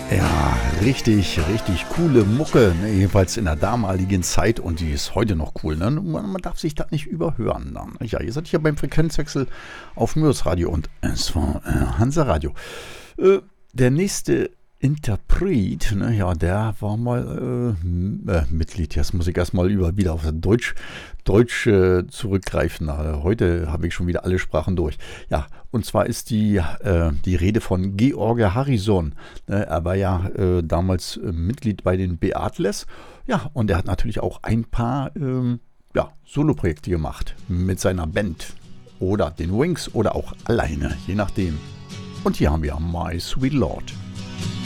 Ja, richtig, richtig coole Mucke, ne? Jedenfalls in der damaligen Zeit und die ist heute noch cool. Ne? Man darf sich das nicht überhören. Dann. Ja, ihr seid hier beim Frequenzwechsel auf Mürs Radio und es war Hansa Radio. Der nächste Interpret, ne, ja, der war mal Mitglied. Jetzt muss ich erstmal wieder auf Deutsch zurückgreifen. Heute habe ich schon wieder alle Sprachen durch. Ja, und zwar ist die Rede von George Harrison. Er war ja damals Mitglied bei den Beatles. Ja, und er hat natürlich auch ein paar Soloprojekte gemacht mit seiner Band oder den Wings oder auch alleine, je nachdem. Und hier haben wir My Sweet Lord.